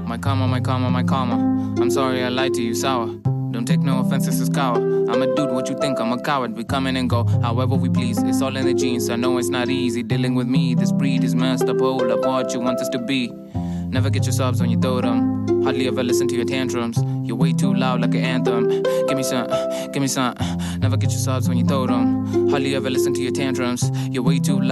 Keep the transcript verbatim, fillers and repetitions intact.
My karma, my karma, my karma. I'm sorry I lied to you, sour. Don't take no offense, this is coward. I'm a dude, what you think? I'm a coward. We come in and go however we please. It's all in the genes. I know it's not easy dealing with me. This breed is messed up. Hold up, what you want us to be. Never get your subs when you throw them. Hardly ever listen to your tantrums. You're way too loud like an anthem. Give me some, give me some. Never get your subs when you throw them. Hardly ever listen to your tantrums. You're way too loud.